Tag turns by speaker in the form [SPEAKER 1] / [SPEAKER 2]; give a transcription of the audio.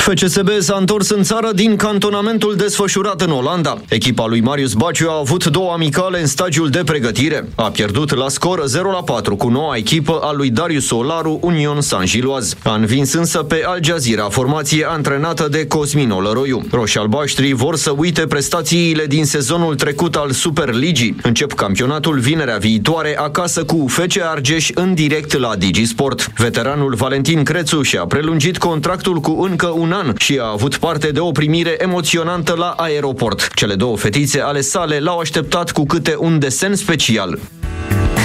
[SPEAKER 1] FCSB s-a întors în țară din cantonamentul desfășurat în Olanda. Echipa lui Marius Baciu a avut 2 amicale în stagiul de pregătire. A pierdut la scor 0-4 cu noua echipă a lui Darius Olaru, Union Saint-Gilloise. A învins însă pe Al Jazeera, formație antrenată de Cosmin Olăroiu. Roșii-albaștri vor să uite prestațiile din sezonul trecut al Superligii. Încep campionatul vinerea viitoare acasă cu FC Argeș în direct la DigiSport. Veteranul Valentin Crețu și-a prelungit contractul cu încă un an și a avut parte de o primire emoționantă la aeroport. Cele 2 fetițe ale sale l-au așteptat cu câte un desen special.